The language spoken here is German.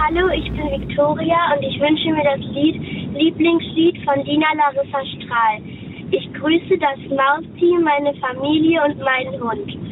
Hallo, ich bin Viktoria und ich wünsche mir das Lieblingslied von Dina Larissa Strahl. Ich grüße das Mausteam, meine Familie und meinen Hund.